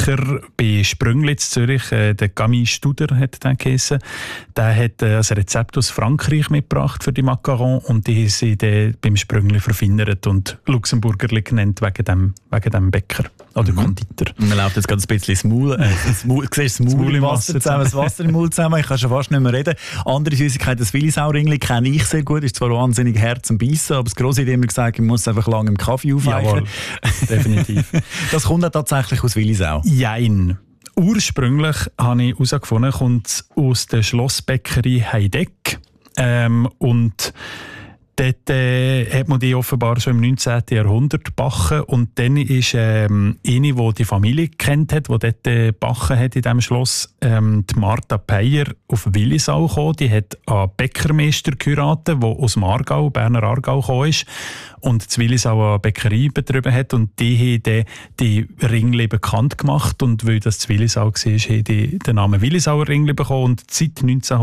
Bäcker bei Sprüngli in Zürich, der Camille Studer hat der geheissen. Der hat ein Rezept aus Frankreich mitgebracht für die Macarons und die haben sie beim Sprüngli verfeinert und Luxemburgerli genannt wegen dem Bäcker oder Konditor. Man läuft jetzt gerade ein bisschen das Maul im Wasser zusammen, das Wasser im Mund zusammen. Ich kann schon fast nicht mehr reden. Andere Süßigkeiten, das Willisau-Ringli kenne ich sehr gut. Ist zwar wahnsinnig Herz zum Beißen, aber das Grosse hat immer gesagt, man muss einfach lange im Kaffee aufweichen. Jawohl, definitiv. Das kommt ja tatsächlich aus Willisau? Jein. Ursprünglich habe ich herausgefunden, kommt es aus der Schlossbäckerei Heideck. Und dort hat man die offenbar schon im 19. Jahrhundert gebacken. Und dann ist eine, die die Familie kennt hat, die dort gebacken hat in diesem Schloss, die Martha Peyer auf Willisau gekommen. Die hat einen Bäckermeister geheiratet, der aus dem Aargau, Berner Aargau gekommen ist und zu Willisau eine Bäckerei betrieben hat. Und die haben dann die Ringli bekannt gemacht. Und weil das zu Willisau war, haben die den Namen Willisauer Ringli bekommen. Und seit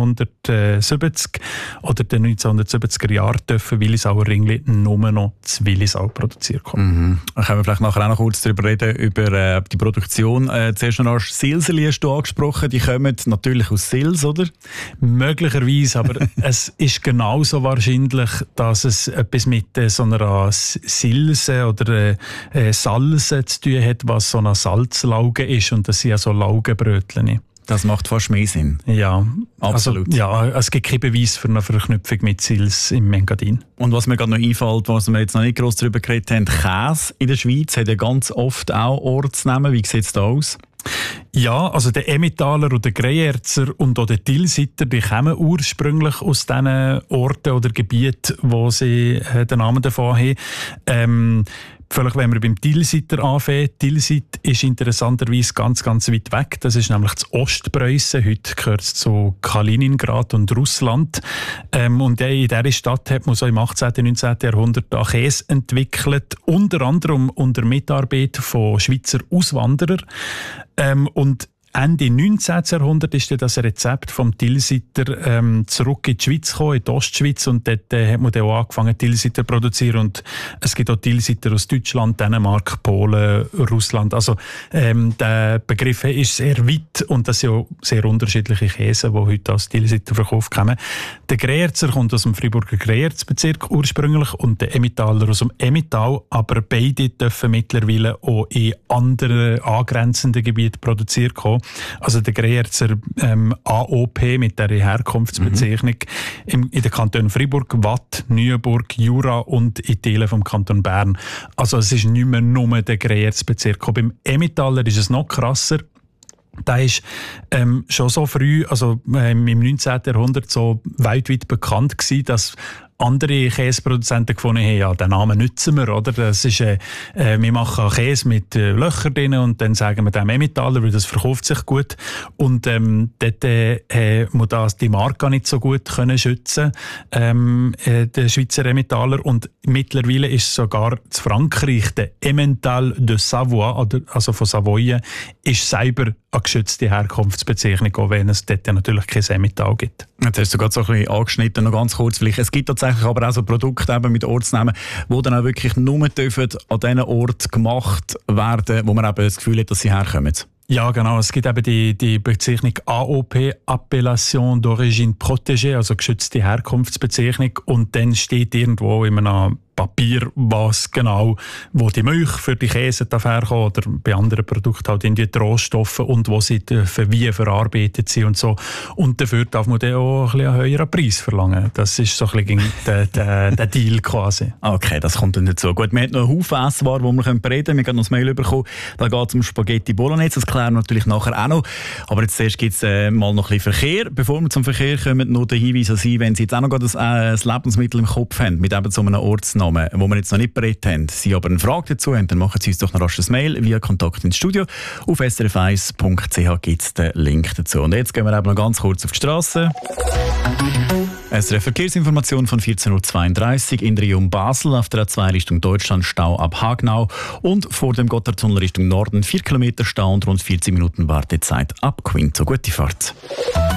1970 oder den 1970er Jahren dürfen Willisauer Ringli nur noch zu Willisau produziert kommen. Dann können wir vielleicht nachher auch noch kurz darüber reden, über die Produktion. Zuerst noch Silserli hast du angesprochen. Die kommen natürlich aus Sils, oder? Möglicherweise, aber es ist genauso wahrscheinlich, dass es etwas mit so einer Silse oder Salse zu tun hat, was so eine Salzlauge ist. Und das sind ja so Laugenbrötchen. Das macht fast mehr Sinn. Ja, absolut. Also, ja, es gibt keinen Beweis für eine Verknüpfung mit Sils im Engadin. Und was mir gerade noch einfällt, was wir jetzt noch nicht gross darüber geredet haben, Käse in der Schweiz hat ja ganz oft auch Ortsnamen. Wie sieht es da aus? Ja, also der Emmentaler und der Greyerzer und auch der Tilsiter, die kommen ursprünglich aus diesen Orten oder Gebieten, wo sie den Namen davon haben. Vielleicht, wenn wir beim Tilsiter anfangen. Tilsit ist interessanterweise ganz, ganz weit weg. Das ist nämlich das Ostpreußen. Heute gehört es zu Kaliningrad und Russland. Und in dieser Stadt hat man so im 18. und 19. Jahrhundert Käse entwickelt. Unter anderem unter Mitarbeit von Schweizer Auswanderern. Und Ende 19. Jahrhundert ist das Rezept vom Tilsiter zurück in die Schweiz gekommen, in die Ostschweiz, und dort hat man dann auch angefangen, Tilsiter zu produzieren. Und es gibt auch Tilsiter aus Deutschland, Dänemark, Polen, Russland. Also der Begriff ist sehr weit und das sind auch sehr unterschiedliche Käse, die heute als Tilsiter verkauft kommen. Der Greyerzer kommt aus dem Freiburger Greyerz-Bezirk ursprünglich und der Emmentaler aus dem Emmental, aber beide dürfen mittlerweile auch in anderen angrenzenden Gebieten produziert kommen. Also der Greyerzer AOP mit der Herkunftsbezeichnung in den Kantonen Freiburg, Waadt, Neuenburg, Jura und in Teilen vom Kanton Bern. Also es ist nicht mehr nur der Greyerz-Bezirk. Beim Emmentaler ist es noch krasser. Der ist schon so früh, also im 19. Jahrhundert, so weltweit bekannt gewesen, dass andere Käseproduzenten gefunden haben, ja, den Namen nutzen wir, oder? Das ist, wir machen Käse mit Löchern drin und dann sagen wir dem Emmentaler, weil das verkauft sich gut. Und dort muss die Marke nicht so gut können schützen, der Schweizer Emmentaler. Und mittlerweile ist sogar in Frankreich der Emmental de Savoie, also von Savoyen, ist selber eine geschützte Herkunftsbezeichnung, auch wenn es dort natürlich kein Emmental gibt. Jetzt hast du gerade so ein bisschen angeschnitten, noch ganz kurz vielleicht. Es gibt tatsächlich aber auch so Produkte eben mit Ortsnamen, die dann auch wirklich nur dürfen an diesen Ort gemacht werden, wo man eben das Gefühl hat, dass sie herkommen. Ja, genau. Es gibt eben die Bezeichnung AOP, Appellation d'origine protégée, also geschützte Herkunftsbezeichnung. Und dann steht irgendwo in einem Papier, was genau, wo die Milch für die Käse herkommen oder bei anderen Produkten halt in die Rohstoffe und wo sie dürfen, wie verarbeitet sind und so. Und dafür darf man dann auch ein bisschen einen höheren Preis verlangen. Das ist so ein bisschen der Deal quasi. Okay, das kommt dann dazu. Gut, wir haben noch einen Haufen Esswaren, die wir reden können. Wir haben noch ein Mail bekommen, da geht es um Spaghetti Bolognese. Das klären wir natürlich nachher auch noch. Aber jetzt zuerst gibt es mal noch ein bisschen Verkehr. Bevor wir zum Verkehr kommen, noch der Hinweis an Sie, wenn Sie jetzt auch noch ein Lebensmittel im Kopf haben, mit eben so einem Ortsnamen, wo wir jetzt noch nicht bereit haben, Sie aber eine Frage dazu haben, dann machen Sie uns doch noch rasch ein Mail via Kontakt ins Studio. Auf srf1.ch gibt es den Link dazu. Und jetzt gehen wir eben noch ganz kurz auf die Straße. SRF Verkehrsinformation von 14.32 Uhr in der Region Basel auf der A2 Richtung Deutschland, Stau ab Hagnau und vor dem Gotthardtunnel Richtung Norden 4 Kilometer Stau und rund 40 Minuten Wartezeit ab Quinto. Gute Fahrt.